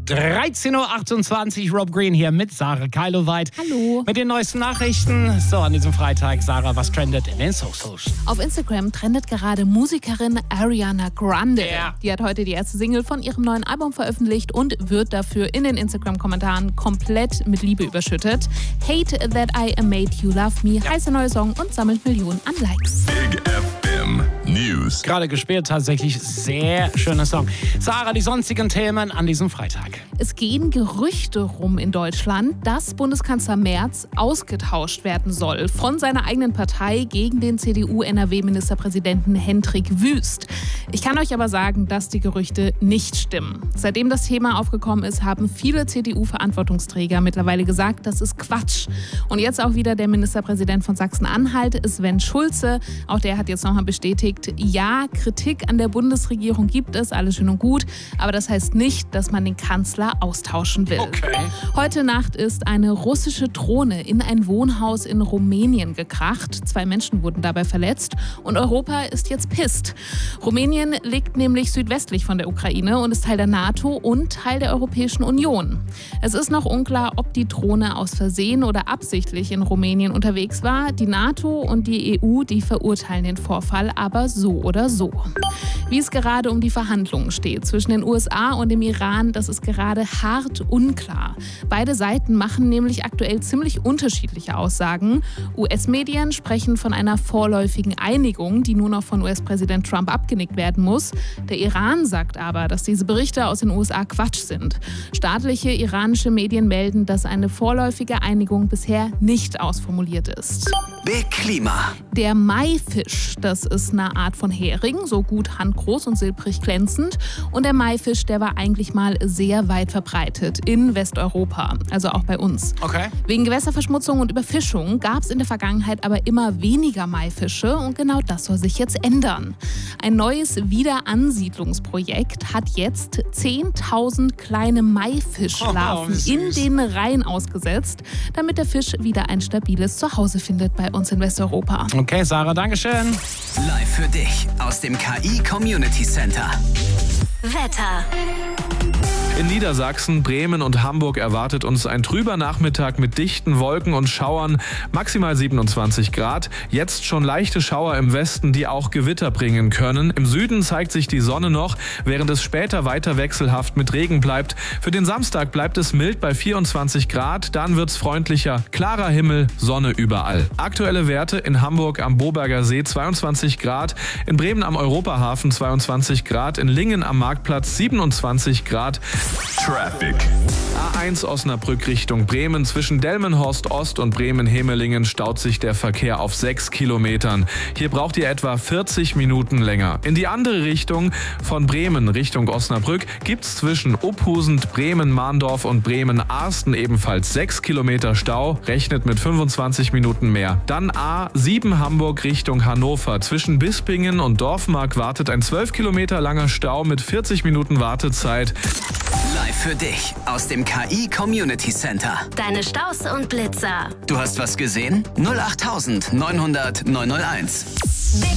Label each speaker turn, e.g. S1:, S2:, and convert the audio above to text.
S1: 13.28 Uhr, Rob Green hier mit Sarah Keiloweit.
S2: Hallo.
S1: Mit den neuesten Nachrichten. So, an diesem Freitag, Sarah, was trendet in den Socials?
S2: Auf Instagram trendet gerade Musikerin Ariana Grande.
S1: Ja.
S2: Die hat heute die erste Single von ihrem neuen Album veröffentlicht und wird dafür in den Instagram-Kommentaren komplett mit Liebe überschüttet. Hate That I Made You Love Me heißt der neue Song und sammelt Millionen an Likes.
S3: Big FM News.
S1: Gerade gespielt, tatsächlich sehr schöner Song. Sarah, die sonstigen Themen an diesem Freitag.
S2: Es gehen Gerüchte rum in Deutschland, dass Bundeskanzler Merz ausgetauscht werden soll von seiner eigenen Partei gegen den CDU-NRW-Ministerpräsidenten Hendrik Wüst. Ich kann euch aber sagen, dass die Gerüchte nicht stimmen. Seitdem das Thema aufgekommen ist, haben viele CDU-Verantwortungsträger mittlerweile gesagt, das ist Quatsch. Und jetzt auch wieder der Ministerpräsident von Sachsen-Anhalt, Sven Schulze. Auch der hat jetzt nochmal bestätigt, ja, Kritik an der Bundesregierung gibt es, alles schön und gut, aber das heißt nicht, dass man den Kanzler austauschen will.
S1: Okay.
S2: Heute Nacht ist eine russische Drohne in ein Wohnhaus in Rumänien gekracht. 2 Menschen wurden dabei verletzt und Europa ist jetzt pisst. Rumänien liegt nämlich südwestlich von der Ukraine und ist Teil der NATO und Teil der Europäischen Union. Es ist noch unklar, ob die Drohne aus Versehen oder absichtlich in Rumänien unterwegs war. Die NATO und die EU, die verurteilen den Vorfall aber so oder so. Wie es gerade um die Verhandlungen steht zwischen den USA und dem Iran, das ist gerade hart unklar. Beide Seiten machen nämlich aktuell ziemlich unterschiedliche Aussagen. US-Medien sprechen von einer vorläufigen Einigung, die nur noch von US-Präsident Trump abgenickt werden muss. Der Iran sagt aber, dass diese Berichte aus den USA Quatsch sind. Staatliche iranische Medien melden, dass eine vorläufige Einigung bisher nicht ausformuliert ist.
S4: Big Klima.
S2: Der Maifisch, das ist eine Art von Hering, so gut handgroß und silbrig glänzend. Und der Maifisch, der war eigentlich mal sehr weit verbreitet in Westeuropa, also auch bei uns.
S1: Okay.
S2: Wegen Gewässerverschmutzung und Überfischung gab es in der Vergangenheit aber immer weniger Maifische und genau das soll sich jetzt ändern. Ein neues Wiederansiedlungsprojekt hat jetzt 10.000 kleine Maifischlarven in den Rhein ausgesetzt, damit der Fisch wieder ein stabiles Zuhause findet bei uns in Westeuropa.
S1: Okay, Sarah, Dankeschön.
S4: Live für dich aus dem KI Community Center.
S5: Wetter.
S6: In Niedersachsen, Bremen und Hamburg erwartet uns ein trüber Nachmittag mit dichten Wolken und Schauern, maximal 27 Grad. Jetzt schon leichte Schauer im Westen, die auch Gewitter bringen können. Im Süden zeigt sich die Sonne noch, während es später weiter wechselhaft mit Regen bleibt. Für den Samstag bleibt es mild bei 24 Grad, dann wird's freundlicher, klarer Himmel, Sonne überall. Aktuelle Werte in Hamburg am Boberger See 22 Grad, in Bremen am Europahafen 22 Grad, in Lingen am Marktplatz 27 Grad.
S3: Traffic.
S6: A1 Osnabrück Richtung Bremen. Zwischen Delmenhorst Ost und Bremen-Hemelingen staut sich der Verkehr auf 6 Kilometern. Hier braucht ihr etwa 40 Minuten länger. In die andere Richtung, von Bremen Richtung Osnabrück, gibt's zwischen Ophusend, Bremen-Mahndorf und Bremen-Arsten ebenfalls 6 Kilometer Stau. Rechnet mit 25 Minuten mehr. Dann A7 Hamburg Richtung Hannover. Zwischen Bispingen und Dorfmark wartet ein 12 Kilometer langer Stau mit 40 Minuten Wartezeit.
S4: Live für dich aus dem KI Community Center.
S5: Deine Staus und Blitzer.
S4: Du hast was gesehen? 08900 901.
S5: Big